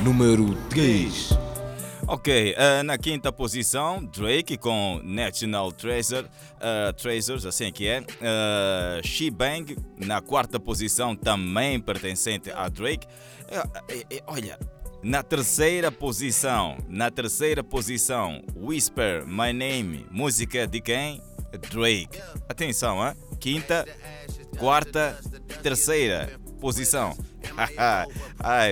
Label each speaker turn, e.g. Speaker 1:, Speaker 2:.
Speaker 1: número 3.
Speaker 2: Ok, na quinta posição, Drake com National Treasures, assim que é. She Bang, na quarta posição, também pertencente a Drake. Olha, na terceira posição, Whisper My Name, música de quem? Drake. Atenção, hein? Quinta, quarta, terceira posição. Ai,